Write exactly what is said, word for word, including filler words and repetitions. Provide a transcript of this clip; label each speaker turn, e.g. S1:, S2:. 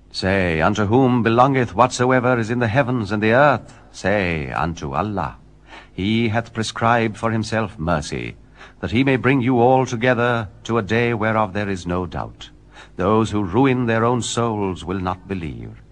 S1: Say, unto whom belongeth whatsoever is in the heavens and the earth? Say, unto Allah. He hath prescribed for himself mercy, that he may bring you all together to a day whereof there is no doubt. Those who ruin their own souls will not believe.